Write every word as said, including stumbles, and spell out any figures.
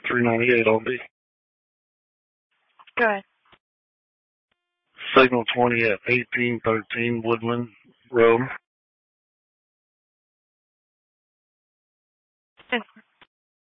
three ninety-eight on B. Go ahead. Signal twenty at eighteen thirteen Woodland Road.